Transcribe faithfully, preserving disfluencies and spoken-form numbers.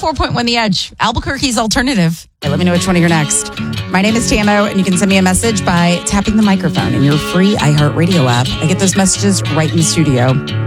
four point one The Edge, Albuquerque's alternative. Hey, let me know which one you're next. My name is Tamo, and you can send me a message by tapping the microphone in your free iHeartRadio app. I get those messages right in the studio.